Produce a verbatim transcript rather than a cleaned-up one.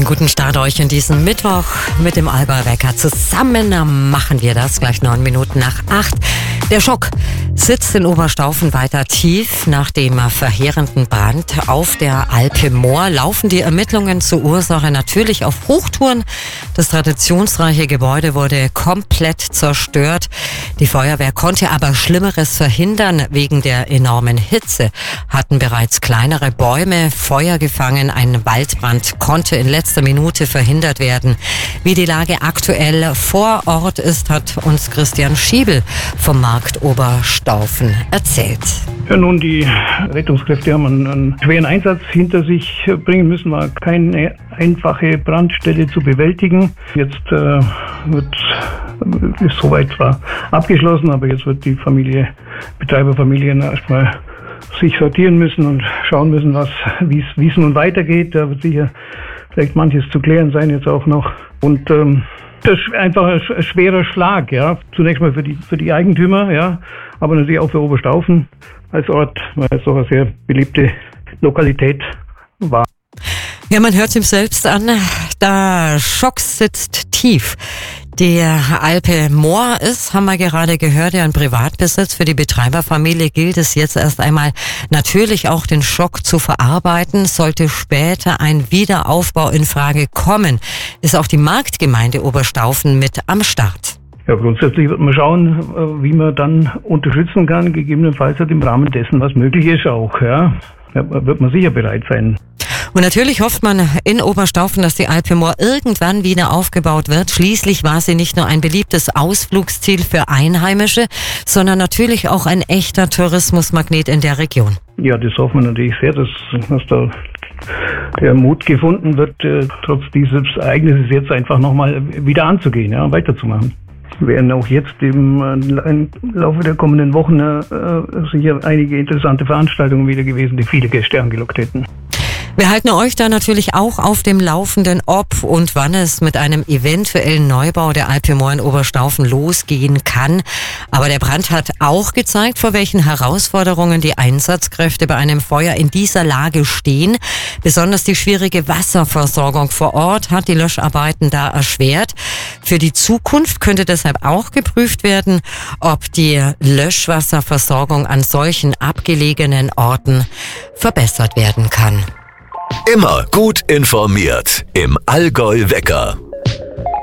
Einen guten Start euch in diesen Mittwoch mit dem Allgäu-Wecker. Zusammen machen wir das, gleich neun Minuten nach acht. Der Schock sitzt in Oberstaufen weiter tief. Nach dem verheerenden Brand auf der Alpe Moor laufen die Ermittlungen zur Ursache natürlich auf Hochtouren. Das traditionsreiche Gebäude wurde komplett zerstört. Die Feuerwehr konnte aber Schlimmeres verhindern. Wegen der enormen Hitze hatten bereits kleinere Bäume Feuer gefangen. Ein Waldbrand konnte in letzter Minute verhindert werden. Wie die Lage aktuell vor Ort ist, hat uns Christian Schiebel vom Markt Oberstaufen erzählt. Ja, nun, die Rettungskräfte haben einen, einen schweren Einsatz hinter sich bringen müssen, war keine einfache Brandstelle zu bewältigen. Jetzt äh, wird, ist soweit zwar abgeschlossen, aber jetzt wird die Familie, Betreiberfamilien erstmal sich sortieren müssen und schauen müssen, was, wie es nun weitergeht. Da wird sicher vielleicht manches zu klären sein jetzt auch noch. Und ähm, das ist einfach ein schwerer Schlag, ja. Zunächst mal für die, für die Eigentümer, ja, aber natürlich auch für Oberstaufen als Ort, weil es doch eine sehr beliebte Lokalität war. Ja, man hört es ihm selbst an, der Schock sitzt tief. Der Alpe Moor ist, haben wir gerade gehört, ja ein Privatbesitz. Für die Betreiberfamilie gilt es jetzt erst einmal natürlich auch den Schock zu verarbeiten. Sollte später ein Wiederaufbau in Frage kommen, ist auch die Marktgemeinde Oberstaufen mit am Start. Ja, grundsätzlich wird man schauen, wie man dann unterstützen kann, gegebenenfalls halt im Rahmen dessen, was möglich ist auch, ja. Da wird man sicher bereit sein. Und natürlich hofft man in Oberstaufen, dass die Alpe Moor irgendwann wieder aufgebaut wird. Schließlich war sie nicht nur ein beliebtes Ausflugsziel für Einheimische, sondern natürlich auch ein echter Tourismusmagnet in der Region. Ja, das hoffen wir natürlich sehr, dass, dass da der Mut gefunden wird, äh, trotz dieses Ereignisses jetzt einfach nochmal wieder anzugehen, ja, weiterzumachen. Werden auch jetzt im, äh, im Laufe der kommenden Wochen äh, sicher einige interessante Veranstaltungen wieder gewesen, die viele Gäste angelockt hätten. Wir halten euch da natürlich auch auf dem Laufenden, ob und wann es mit einem eventuellen Neubau der Alpe Moor in Oberstaufen losgehen kann. Aber der Brand hat auch gezeigt, vor welchen Herausforderungen die Einsatzkräfte bei einem Feuer in dieser Lage stehen. Besonders die schwierige Wasserversorgung vor Ort hat die Löscharbeiten da erschwert. Für die Zukunft könnte deshalb auch geprüft werden, ob die Löschwasserversorgung an solchen abgelegenen Orten verbessert werden kann. Immer gut informiert im Allgäu-Wecker.